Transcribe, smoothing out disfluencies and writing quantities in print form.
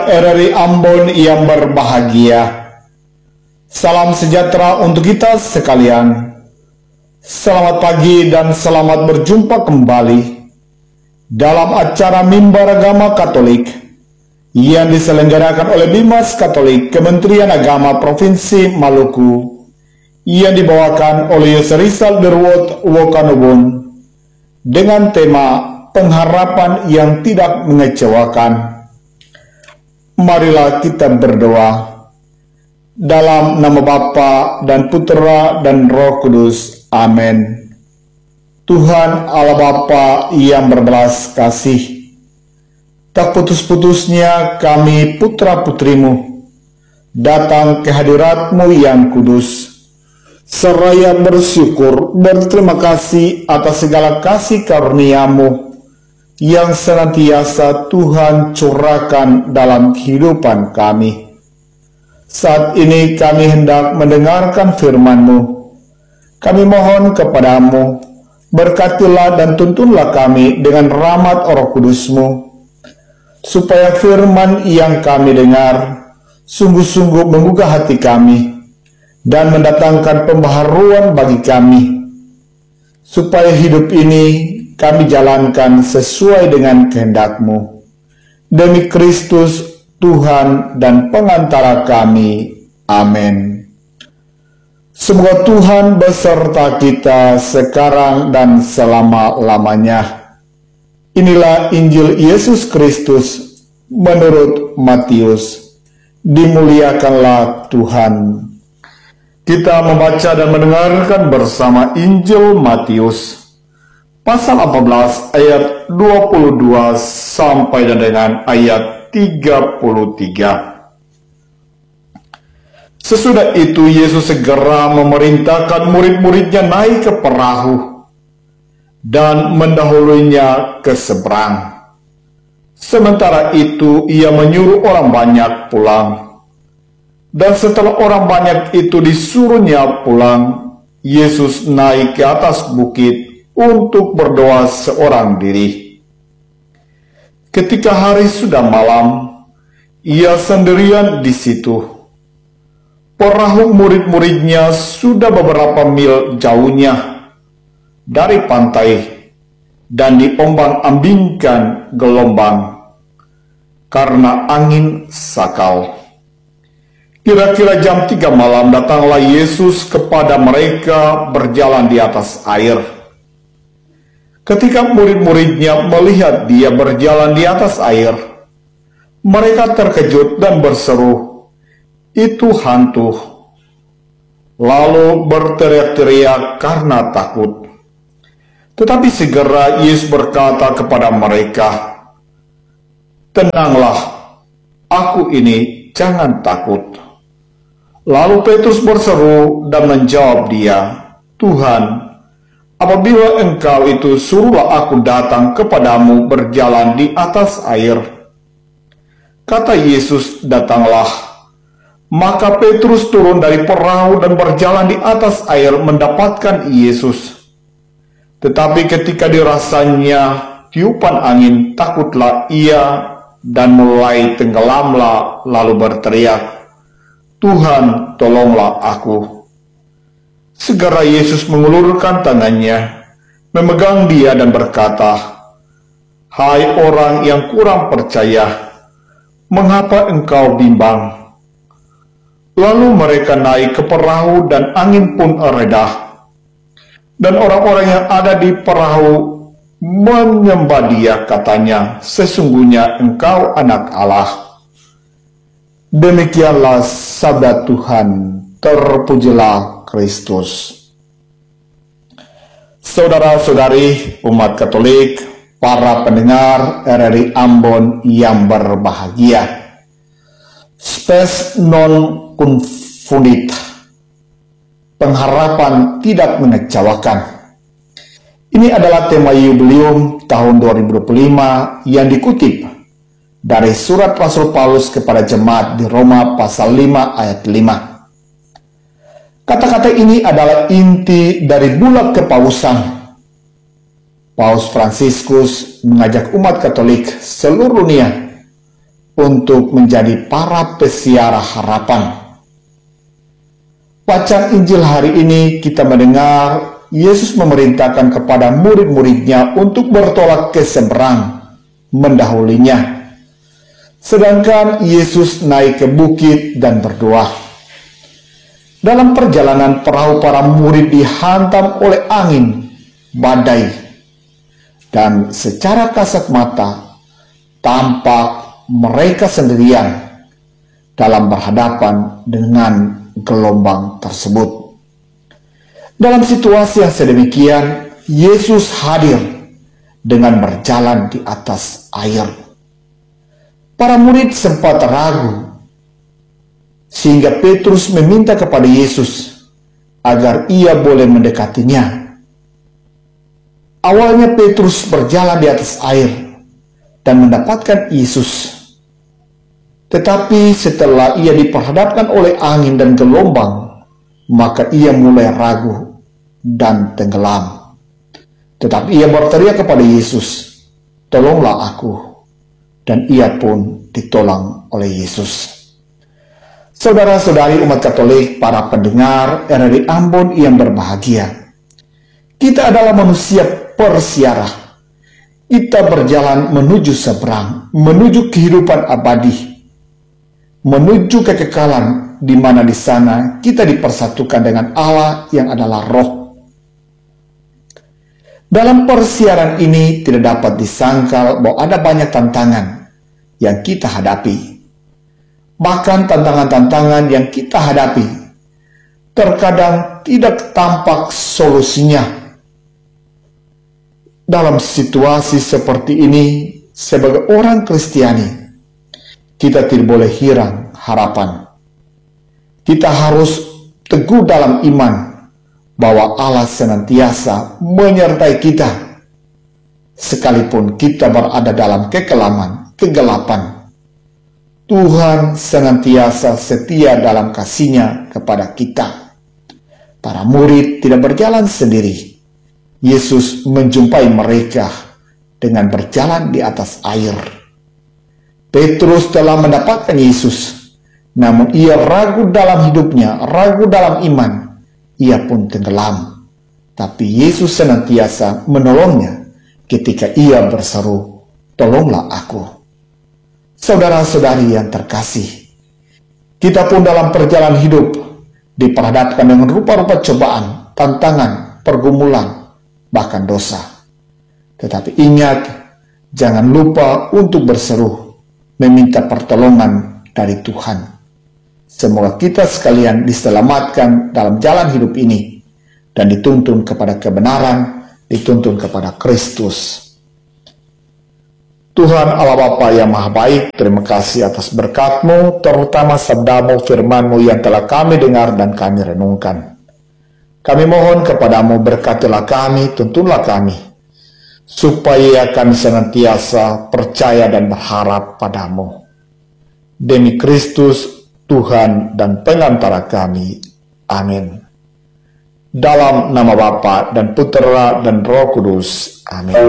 RRI Ambon yang berbahagia. Salam sejahtera untuk kita sekalian. Selamat pagi dan selamat berjumpa kembali dalam acara Mimbar Agama Katolik yang diselenggarakan oleh Bimas Katolik Kementerian Agama Provinsi Maluku yang dibawakan oleh Yoserisal Derwot Wokanubun dengan tema pengharapan yang tidak mengecewakan. Marilah kita berdoa. Dalam nama Bapa dan Putera dan Roh Kudus. Amin. Tuhan Allah Bapa yang berbelas kasih, tak putus-putusnya kami putra-putrimu datang ke hadirat-Mu yang kudus, seraya bersyukur berterima kasih atas segala kasih karunia-Mu yang senantiasa Tuhan curahkan dalam kehidupan kami. Saat ini kami hendak mendengarkan firman-Mu. Kami mohon kepadamu, berkatilah dan tuntunlah kami dengan rahmat Roh Kudus-Mu, supaya firman yang kami dengar sungguh-sungguh menggugah hati kami dan mendatangkan pembaharuan bagi kami, supaya hidup ini kami jalankan sesuai dengan kehendak-Mu. Demi Kristus, Tuhan dan pengantara kami. Amin. Semoga Tuhan beserta kita sekarang dan selama-lamanya. Inilah Injil Yesus Kristus menurut Matius. Dimuliakanlah Tuhan. Kita membaca dan mendengarkan bersama Injil Matius pasal 14 ayat 22 sampai dengan ayat 33. Sesudah itu Yesus segera memerintahkan murid-muridnya naik ke perahu dan mendahulunya ke seberang. Sementara itu ia menyuruh orang banyak pulang. Dan setelah orang banyak itu disuruhnya pulang, Yesus naik ke atas bukit untuk berdoa seorang diri. Ketika hari sudah malam, ia sendirian di situ. Perahu murid-muridnya sudah beberapa mil jauhnya dari pantai dan diombang-ambingkan gelombang karena angin sakal. Kira-kira jam 3 malam datanglah Yesus kepada mereka berjalan di atas air. Ketika murid-muridnya melihat dia berjalan di atas air, mereka terkejut dan berseru, "Itu hantu!" Lalu berteriak-teriak karena takut. Tetapi segera Yesus berkata kepada mereka, "Tenanglah, aku ini, jangan takut." Lalu Petrus berseru dan menjawab dia, "Tuhan, apabila Engkau itu, suruhlah aku datang kepadamu berjalan di atas air." Kata Yesus, "Datanglah." Maka Petrus turun dari perahu dan berjalan di atas air mendapatkan Yesus. Tetapi ketika dirasanya tiupan angin, takutlah ia dan mulai tenggelamlah, lalu berteriak, "Tuhan, tolonglah aku." Segera Yesus mengulurkan tangannya, memegang dia dan berkata, "Hai orang yang kurang percaya, mengapa engkau bimbang?" Lalu mereka naik ke perahu dan angin pun reda. Dan orang-orang yang ada di perahu menyembah dia, katanya, "Sesungguhnya engkau anak Allah." Demikianlah sabda Tuhan. Terpujilah Kristus. Saudara-saudari umat Katolik, para pendengar RRI Ambon yang berbahagia, spes non confundit, pengharapan tidak mengecewakan. Ini adalah tema Yubileum tahun 2025 yang dikutip dari surat Rasul Paulus kepada jemaat di Roma pasal 5 ayat 5. Kata-kata ini adalah inti dari bulat kepausan. Paus Fransiskus mengajak umat Katolik seluruh dunia untuk menjadi para pesiara harapan. Bacaan Injil hari ini kita mendengar Yesus memerintahkan kepada murid-muridnya untuk bertolak ke seberang, mendahulinya. Sedangkan Yesus naik ke bukit dan berdoa. Dalam perjalanan perahu para murid dihantam oleh angin, badai, dan secara kasat mata tampak mereka sendirian dalam berhadapan dengan gelombang tersebut. Dalam situasi yang sedemikian, Yesus hadir dengan berjalan di atas air. Para murid sempat ragu, sehingga Petrus meminta kepada Yesus agar ia boleh mendekatinya. Awalnya Petrus berjalan di atas air dan mendapatkan Yesus. Tetapi setelah ia diperhadapkan oleh angin dan gelombang, maka ia mulai ragu dan tenggelam. Tetapi ia berteriak kepada Yesus, "Tolonglah aku." Dan ia pun ditolong oleh Yesus. Saudara-saudari umat Katolik, para pendengar RRI Ambon yang berbahagia, kita adalah manusia persiara. Kita berjalan menuju seberang, menuju kehidupan abadi, menuju kekekalan, di mana di sana kita dipersatukan dengan Allah yang adalah Roh. Dalam persiaran ini tidak dapat disangkal bahwa ada banyak tantangan yang kita hadapi. Bahkan tantangan-tantangan yang kita hadapi terkadang tidak tampak solusinya. Dalam situasi seperti ini, sebagai orang Kristiani, kita tidak boleh hilang harapan. Kita harus teguh dalam iman bahwa Allah senantiasa menyertai kita, sekalipun kita berada dalam kekelaman, kegelapan. Tuhan senantiasa setia dalam kasih-Nya kepada kita. Para murid tidak berjalan sendiri. Yesus menjumpai mereka dengan berjalan di atas air. Petrus telah mendapatkan Yesus, namun ia ragu dalam hidupnya, ragu dalam iman. Ia pun tenggelam. Tapi Yesus senantiasa menolongnya ketika ia berseru, "Tolonglah aku." Saudara-saudari yang terkasih, kita pun dalam perjalanan hidup diperhadapkan dengan rupa-rupa cobaan, tantangan, pergumulan, bahkan dosa. Tetapi ingat, jangan lupa untuk berseru, meminta pertolongan dari Tuhan. Semoga kita sekalian diselamatkan dalam jalan hidup ini dan dituntun kepada kebenaran, dituntun kepada Kristus. Tuhan Allah Bapa yang Maha Baik, terima kasih atas berkat-Mu, terutama sabda-Mu, firman-Mu yang telah kami dengar dan kami renungkan. Kami mohon kepada-Mu, berkatilah kami, tuntunlah kami, supaya kami senantiasa percaya dan berharap pada-Mu. Demi Kristus, Tuhan dan pengantara kami. Amin. Dalam nama Bapa dan Putera dan Roh Kudus. Amin.